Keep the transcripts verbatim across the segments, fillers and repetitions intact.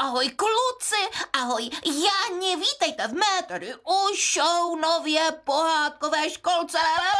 ahoj kluci, ahoj Jani, vítejte v mé tedy už show nově pohádkové školce.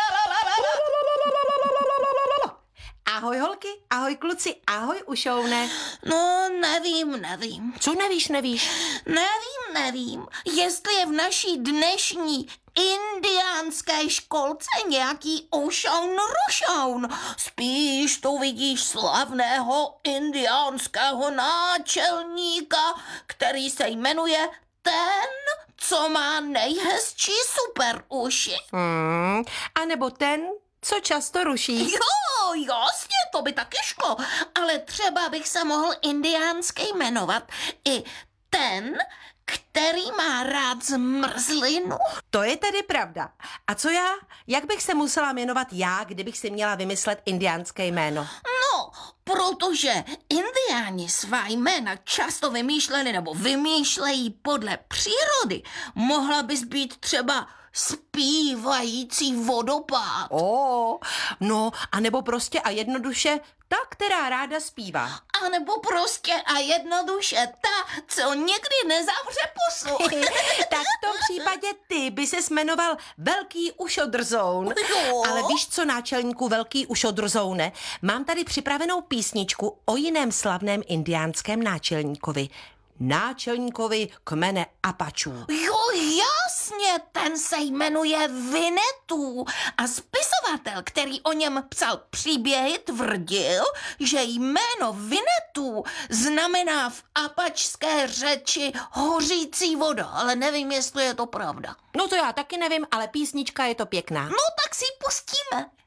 Ahoj holky, ahoj kluci, ahoj ušoune. No, nevím, nevím. Co nevíš, nevíš? Nevím, nevím, jestli je v naší dnešní indiánské školce nějaký ušoun rušoun. Spíš tu vidíš slavného indiánského náčelníka, který se jmenuje ten, co má nejhezčí super uši. Hmm, a nebo ten, co často ruší. Jo, jasně, to by taky šlo, ale třeba bych se mohl indiánsky jmenovat i ten, který má rád zmrzlinu. To je tedy pravda. A co já? Jak bych se musela jmenovat já, kdybych si měla vymyslet indiánské jméno? No, protože indiáni svá jména často vymýšleli nebo vymýšlejí podle přírody. Mohla bys být třeba zpívající vodopád. O, no, a nebo prostě a jednoduše ta, která ráda zpívá. A nebo prostě a jednoduše ta, co nikdy nezavře pusu. Tak v tom případě ty by ses jmenoval Velký ušodrzoun. Jo. Ale víš co, náčelníku Velký ušodrzoune? Mám tady připravenou písničku o jiném slavném indiánském náčelníkovi. Náčelníkovi kmene Apačů. Jo, jasně, ten se jmenuje Winnetou a spisovatel, který o něm psal příběhy, tvrdil, že jméno Winnetou znamená v apačské řeči hořící voda, ale nevím, jestli je to pravda. No to já taky nevím, ale písnička je to pěkná. No tak si ji pustíme.